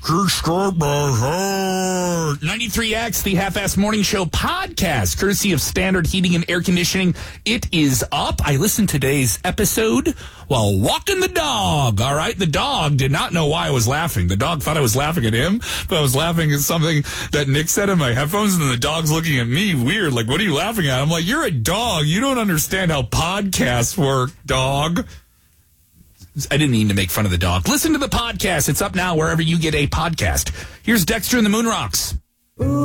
93X, the Half-Ass Morning Show podcast, courtesy of Standard Heating and Air Conditioning. It is up. I listened to today's episode while walking the dog. All right, the dog did not know why I was laughing. The dog thought I was laughing at him, but I was laughing at something that Nick said in my headphones, and the dog's looking at me weird, like, what are you laughing at? I'm like, you're a dog. You don't understand how podcasts work, dog. I didn't mean to make fun of the dog. Listen to the podcast. It's up now wherever you get a podcast. Here's Dexter and the Moon Rocks.